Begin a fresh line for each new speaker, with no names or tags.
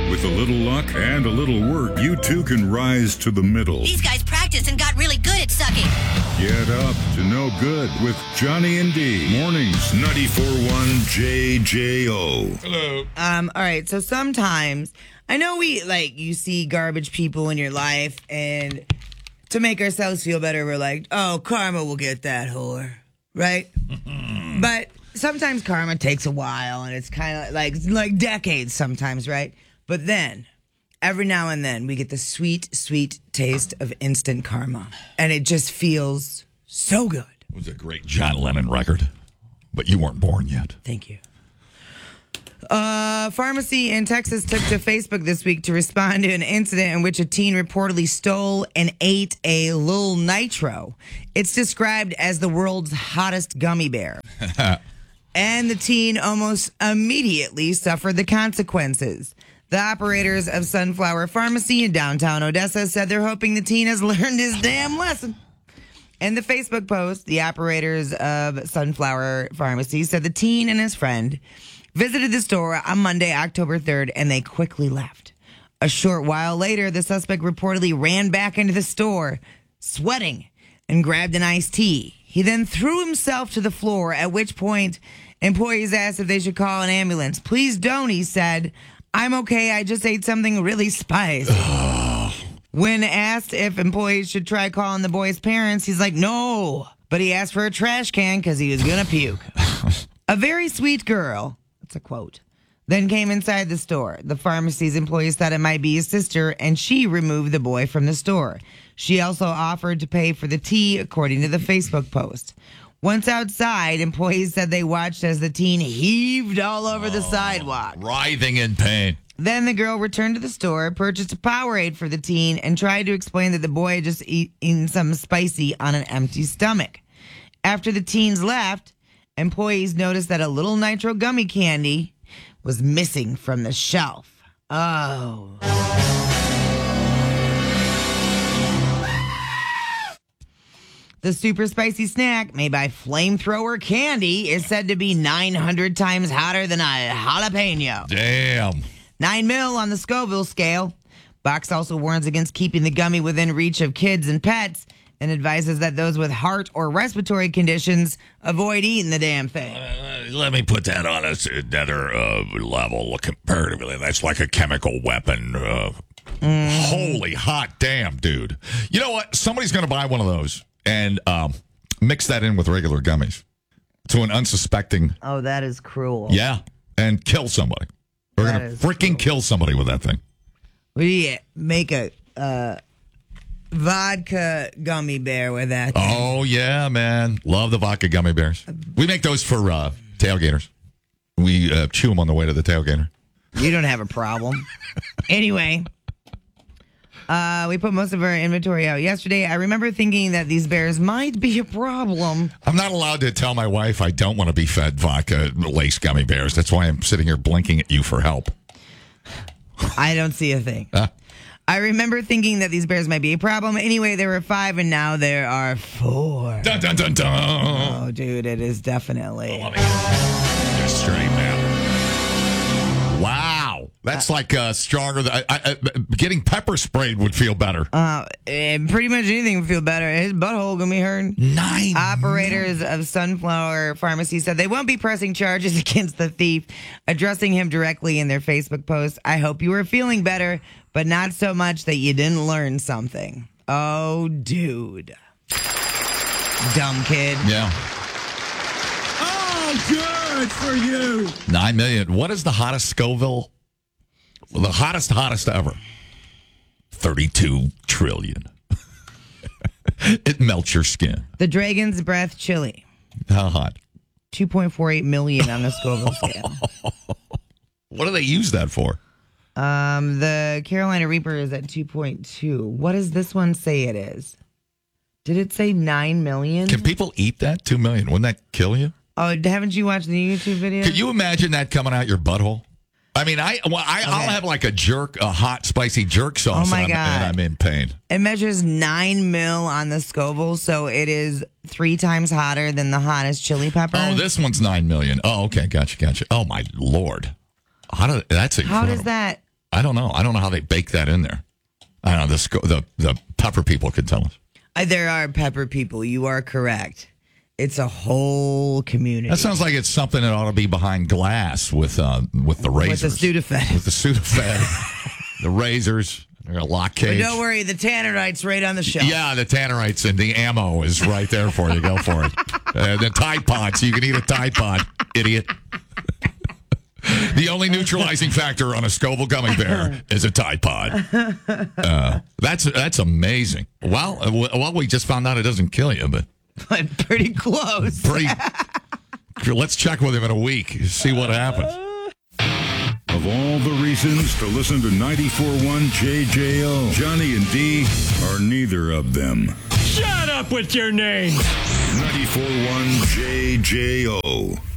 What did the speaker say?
With a little luck and a little work, you too can rise to the middle.
These guys practiced and got really good at sucking.
Get up to no good with Johnny and D. Mornings, 94.1 JJO.
Hello.
All right, so sometimes, I know you see garbage people in your life, and to make ourselves feel better, we're like, oh, karma will get that whore, right? But sometimes karma takes a while, and it's kind of like decades sometimes, right? But then, every now and then, we get the sweet, sweet taste of instant karma. And it just feels so good.
It was a great John Lennon record, but you weren't born yet.
Thank you. A pharmacy in Texas took to Facebook this week to respond to an incident in which a teen reportedly stole and ate a Lil Nitro. It's described as the world's hottest gummy bear. And the teen almost immediately suffered the consequences. The operators of Sunflower Pharmacy in downtown Odessa said they're hoping the teen has learned his damn lesson. In the Facebook post, the operators of Sunflower Pharmacy said the teen and his friend visited the store on Monday, October 3rd, and they quickly left. A short while later, the suspect reportedly ran back into the store, sweating, and grabbed an iced tea. He then threw himself to the floor, at which point employees asked if they should call an ambulance. Please don't, he said. I'm okay, I just ate something really spicy. When asked if employees should try calling the boy's parents, he's like, no. But he asked for a trash can because he was going to puke. A very sweet girl, that's a quote, then came inside the store. The pharmacy's employees thought it might be his sister, and she removed the boy from the store. She also offered to pay for the tea, according to the Facebook post. Once outside, employees said they watched as the teen heaved all over the sidewalk,
Writhing in pain.
Then the girl returned to the store, purchased a Powerade for the teen, and tried to explain that the boy had just eaten some spicy on an empty stomach. After the teens left, employees noticed that a little Nitro gummy candy was missing from the shelf. Oh. The super spicy snack, made by Flamethrower Candy, is said to be 900 times hotter than a jalapeno.
Damn.
9 mil on the Scoville scale. Box also warns against keeping the gummy within reach of kids and pets and advises that those with heart or respiratory conditions avoid eating the damn thing.
Let me put that on another level comparatively. That's like a chemical weapon. Holy hot damn, dude. You know what? Somebody's going to buy one of those and mix that in with regular gummies to an unsuspecting.
Oh, that is cruel.
Yeah, and kill somebody. We're going to freaking kill somebody with that thing.
We make a vodka gummy bear with that thing.
Oh, yeah, man. Love the vodka gummy bears. We make those for tailgaters. We chew them on the way to the tailgater.
You don't have a problem. Anyway, we put most of our inventory out yesterday. I remember thinking that these bears might be a problem.
I'm not allowed to tell my wife I don't want to be fed vodka lace gummy bears. That's why I'm sitting here blinking at you for help.
I don't see a thing. I remember thinking that these bears might be a problem. Anyway, there were 5, and now there are 4.
Dun, dun, dun, dun.
Oh, dude, it is definitely.
Let me get this straight, man. Wow. That's like stronger than getting pepper sprayed would feel better.
Pretty much anything would feel better. His butthole gonna be hurt.
9.
Operators of Sunflower Pharmacy said they won't be pressing charges against the thief, addressing him directly in their Facebook post. I hope you were feeling better, but not so much that you didn't learn something. Oh, dude. Dumb kid.
Yeah.
Oh, good for you.
9 million. What is the hottest Scoville? Well, the hottest ever. 32 trillion. It melts your skin.
The Dragon's Breath chili.
How hot?
2.48 million on the Scoville scale.
What do they use that for?
The Carolina Reaper is at 2.2. What does this one say it is? Did it say 9 million?
Can people eat that? 2 million. Wouldn't that kill you?
Oh, haven't you watched the YouTube video?
Could you imagine that coming out your butthole? I mean, I'll have like a hot, spicy jerk sauce.
Oh my God.
And I'm in pain.
It measures 9 mil on the Scoville, so it is 3 times hotter than the hottest chili pepper.
Oh, this one's 9 million. Oh, okay. Gotcha. Oh, my Lord. That's incredible.
How does that?
I don't know. I don't know how they bake that in there. I don't know. The pepper people could tell us.
There are pepper people. You are correct. It's a whole community.
That sounds like it's something that ought to be behind glass with the razors.
With the Sudafed.
With the Sudafed. The razors. A lock cage.
But don't worry, the Tannerite's right on the shelf.
Yeah, the Tannerites and the ammo is right there for you. Go for it. The Tide Pods. You can eat a Tide Pod, idiot. The only neutralizing factor on a Scoville gummy bear is a Tide Pod. That's amazing. Well, we just found out it doesn't kill you, but
pretty close.
Let's check with him in a week. See what happens.
Of all the reasons to listen to 94.1 JJO, Johnny and D are neither of them.
Shut up with your name.
94.1 JJO.